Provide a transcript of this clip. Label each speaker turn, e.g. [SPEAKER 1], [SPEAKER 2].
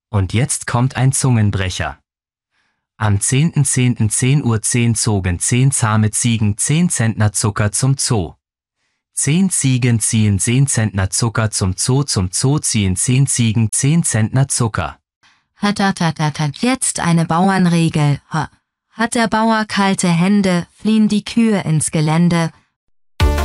[SPEAKER 1] Und jetzt kommt ein Zungenbrecher. Am 10.10.10 Uhr 10 zogen 10 zahme Ziegen 10 Zentner Zucker zum Zoo. 10 Ziegen ziehen 10 Zentner Zucker zum Zoo ziehen 10 Ziegen 10 Zentner Zucker.
[SPEAKER 2] Hat jetzt eine Bauernregel. Hat der Bauer kalte Hände, fliehen die Kühe ins Gelände,